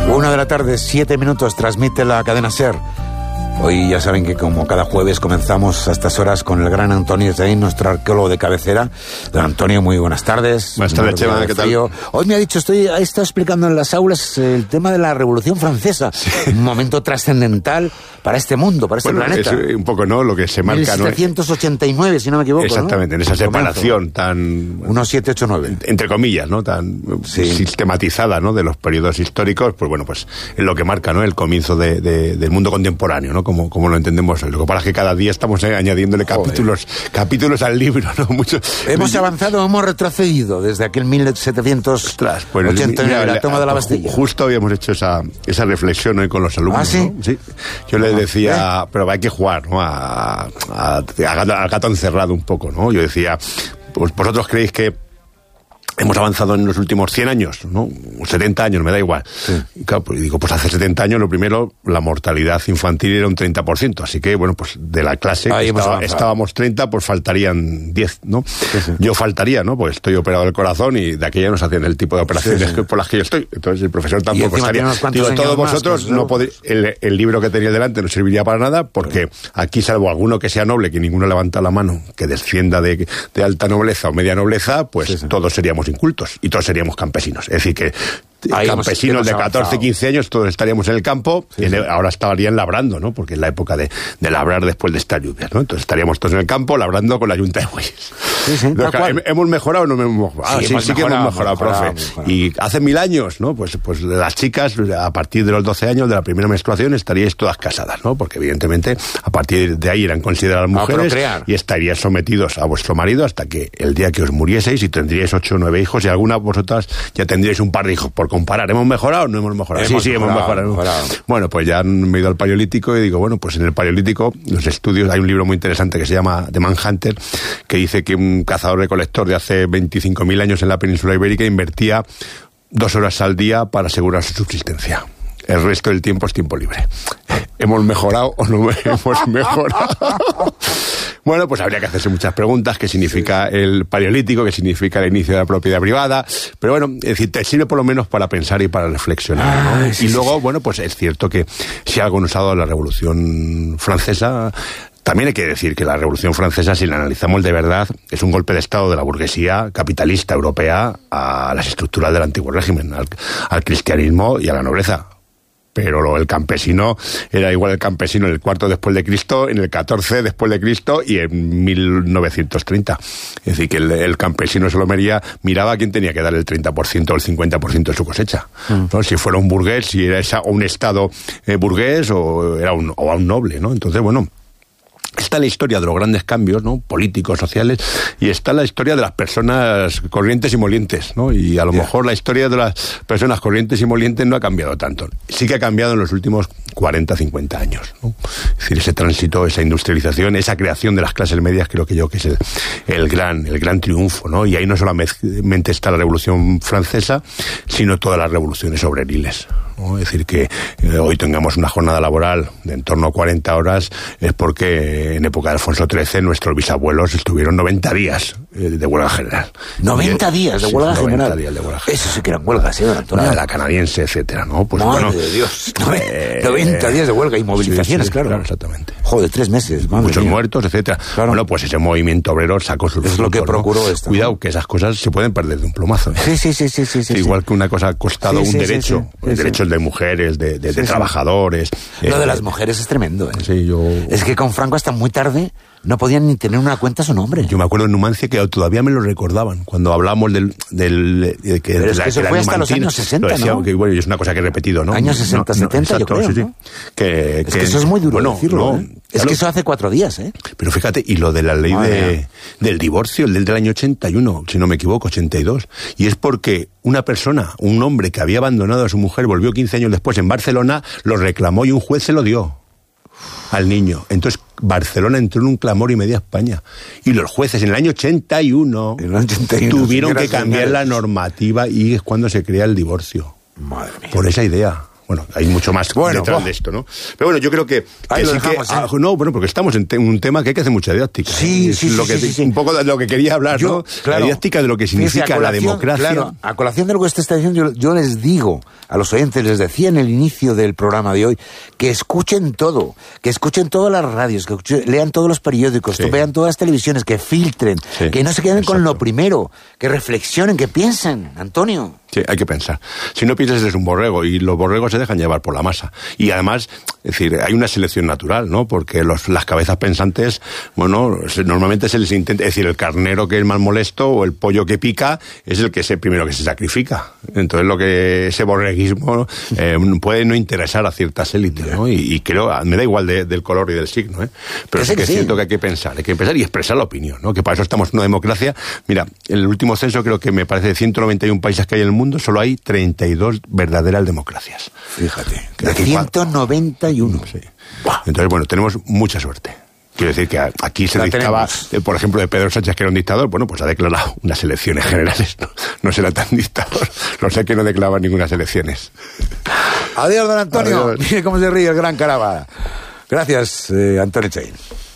1 de la tarde, 7 minutos, transmite la cadena SER. Hoy ya saben que como cada jueves comenzamos a estas horas con el gran Antonio Zain, nuestro arqueólogo de cabecera. Don Antonio, muy buenas tardes. Buenas tardes, Chema, ¿qué tal? Hoy me ha dicho, he estado explicando en las aulas el tema de la Revolución Francesa. Sí. Un momento trascendental para este mundo, para este planeta. Es un poco, ¿no?, lo que se marca, 1789, ¿no? Si no me equivoco. Exactamente, ¿no? En esa separación tan... 1789. Entre comillas, ¿no? Tan sistematizada, ¿no?, de los periodos históricos, pues bueno, pues es lo que marca, ¿no?, el comienzo del mundo contemporáneo, ¿no? Como lo entendemos. Lo que pasa es que cada día estamos añadiéndole capítulos al libro, ¿no? Hemos avanzado, hemos retrocedido desde aquel 1789, la toma de la Bastilla. Justo habíamos hecho esa reflexión hoy con los alumnos. ¿Ah, sí? ¿no? Sí. Yo les decía, pero hay que jugar, ¿no?, al gato encerrado un poco, ¿no? Yo decía, pues vosotros creéis que hemos avanzado en los últimos 100 años, ¿no? 70 años, me da igual. Sí. Y claro, pues digo, pues hace 70 años, lo primero, la mortalidad infantil era un 30%. Así que, bueno, pues de la clase estábamos 30, pues faltarían 10, ¿no? Sí. Yo faltaría, ¿no? Porque estoy operado del corazón y de aquella nos hacían el tipo de operaciones por las que yo estoy. Entonces el profesor tampoco estaría. Digo, todos vosotros no podéis. El libro que tenía delante no serviría para nada, porque aquí, salvo alguno que sea noble, que ninguno levanta la mano, que descienda de alta nobleza o media nobleza, pues todos seríamos incultos y todos seríamos campesinos. Es decir, que campesinos de 14, 15 años, todos estaríamos en el campo, y ahora estarían labrando, ¿no? Porque es la época de labrar después de estas lluvias, ¿no? Entonces estaríamos todos en el campo labrando con la yunta de bueyes. ¿Hemos mejorado o no hemos mejorado? Sí que hemos mejorado, profe. Y hace 1000 años, ¿no? Pues las chicas, a partir de los 12 años de la primera menstruación, estaríais todas casadas, ¿no? Porque evidentemente, a partir de ahí eran consideradas mujeres y estaríais sometidos a vuestro marido hasta que el día que os murieseis y tendríais 8 o 9 hijos, y alguna de vosotras ya tendríais un par de hijos. Por comparar, ¿hemos mejorado o no hemos mejorado? Hemos mejorado. Bueno, pues ya me he ido al Paleolítico y digo, bueno, pues en el Paleolítico, los estudios, hay un libro muy interesante que se llama The Manhunter, que dice que un cazador-recolector de hace 25.000 años en la península ibérica invertía 2 horas al día para asegurar su subsistencia. El resto del tiempo es tiempo libre. ¿Hemos mejorado o no hemos mejorado? Bueno, pues habría que hacerse muchas preguntas. ¿Qué significa el Paleolítico? ¿Qué significa el inicio de la propiedad privada? Pero bueno, es decir, te sirve por lo menos para pensar y para reflexionar, ¿no? Y luego, bueno, pues es cierto que si algo nos ha dado la Revolución Francesa... También hay que decir que la Revolución Francesa, si la analizamos de verdad, es un golpe de estado de la burguesía capitalista europea a las estructuras del antiguo régimen, al cristianismo y a la nobleza. Pero el campesino era igual el campesino en el IV después de Cristo, en el XIV después de Cristo y en 1930. Es decir, que el campesino solo miraba a quién tenía que dar el 30% o el 50% de su cosecha, ¿no? Si fuera un burgués, si era un estado burgués o a un noble, ¿no? Entonces, bueno... Está la historia de los grandes cambios, ¿no?, políticos, sociales, y está la historia de las personas corrientes y molientes, ¿no? Y a lo mejor la historia de las personas corrientes y molientes no ha cambiado tanto. Sí que ha cambiado en los últimos 40, 50 años, ¿no? Es decir, ese tránsito, esa industrialización, esa creación de las clases medias, creo que es el gran triunfo, ¿no? Y ahí no solamente está la Revolución Francesa, sino todas las revoluciones obreriles, ¿no? Es decir, que hoy tengamos una jornada laboral de en torno a 40 horas es porque en época de Alfonso XIII nuestros bisabuelos estuvieron 90 días de huelga general. 90 días de huelga general. 90 días de huelga general. Eso sí que eran huelgas, ¿sí, don Antonio? La canadiense, etcétera, ¿no? Pues madre bueno, de Dios. 90 días de huelga y movilizaciones, claro. Exactamente. Joder, 3 meses. Muchos muertos, etcétera. Claro. Bueno, pues ese movimiento obrero sacó sus frutos, es lo que procuró esto. Cuidado, que esas cosas se pueden perder de un plumazo, ¿no? Sí. Igual que una cosa ha costado un derecho. Derechos de mujeres, de trabajadores. Lo de las mujeres es tremendo, ¿eh? Sí, Es que con Franco hasta muy tarde no podían ni tener una cuenta a su nombre. Yo me acuerdo en Numancia que todavía me lo recordaban cuando hablamos Pero es que eso fue hasta los años 60, decía, ¿no? Que, bueno, es una cosa que he repetido, ¿no? Años 60, 70, exacto, yo creo, sí. ¿no? Es que eso es muy duro decirlo, ¿eh? Es que eso hace 4 días, ¿eh? Pero fíjate, y lo de la ley del divorcio, el del año 81, si no me equivoco, 82, y es porque una persona, un hombre que había abandonado a su mujer, volvió 15 años después en Barcelona, lo reclamó y un juez se lo dio al niño. Entonces Barcelona entró en un clamor y media España. Y los jueces en el año 81 tuvieron que cambiar la normativa y es cuando se crea el divorcio. Madre mía. Por esa idea. bueno, hay mucho más detrás de esto, ¿no? Pero bueno, yo creo que ahí lo sí dejamos, que... No, bueno, porque estamos en un tema que hay que hacer mucha didáctica. Sí. Un poco de lo que quería hablar, ¿no? Claro, la didáctica de lo que significa la democracia. Claro, a colación de lo que usted está diciendo, yo les digo a los oyentes, les decía en el inicio del programa de hoy, que escuchen todo, que escuchen todas las radios, que lean todos los periódicos, que vean todas las televisiones, que filtren, que no se queden con lo primero, que reflexionen, que piensen, Antonio. Sí, hay que pensar. Si no piensas, eres un borrego, y los borregos se dejan llevar por la masa. Y además, es decir, hay una selección natural, ¿no? Porque las cabezas pensantes, bueno, normalmente se les intenta, es decir, el carnero que es más molesto o el pollo que pica es el que es el primero que se sacrifica. Entonces, ese borreguismo puede no interesar a ciertas élites, ¿no? Y creo, me da igual del color y del signo, ¿eh? Pero sí que siento que hay que pensar y expresar la opinión, ¿no? Que para eso estamos en una democracia. Mira, en el último censo creo que me parece de 191 países que hay en el mundo, solo hay 32 verdaderas democracias. Fíjate, de 191. Sí. Entonces, bueno, tenemos mucha suerte. Quiero decir que aquí se dictaba, por ejemplo, de Pedro Sánchez, que era un dictador, bueno, pues ha declarado unas elecciones generales, no será tan dictador, no sé que no declaraba ninguna elecciones. Adiós, don Antonio. Adiós. Mire cómo se ríe el gran Carabada. Gracias, Antonio Chain.